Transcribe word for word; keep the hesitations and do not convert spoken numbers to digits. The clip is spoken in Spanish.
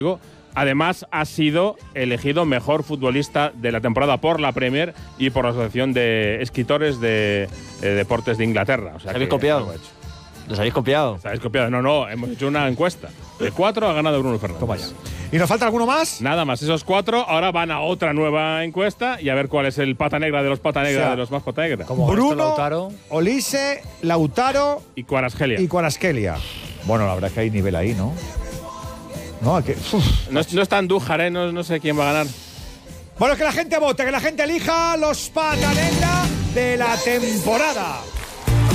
Además, ha sido elegido mejor futbolista de la temporada por la Premier y por la Asociación de Escritores de eh, Deportes de Inglaterra. O sea, ¿Habéis copiado? ¿Los habéis copiado? ¿Os habéis copiado? No, no, hemos hecho una encuesta. De cuatro ha ganado Bruno Fernández. Toma ya. ¿Y nos falta alguno más? Nada más, esos cuatro ahora van a otra nueva encuesta y a ver cuál es el pata negra de los pata negra, o sea, de los más pata negra. Como Bruno, Lautaro. Olise, Lautaro y Kvaratskhelia. Y Kvaratskhelia. Bueno, la verdad es que hay nivel ahí, ¿no? No, aquí, no, no está Andújar, ¿eh? No, no sé quién va a ganar. Bueno, que la gente vote, que la gente elija los pata negra de la temporada.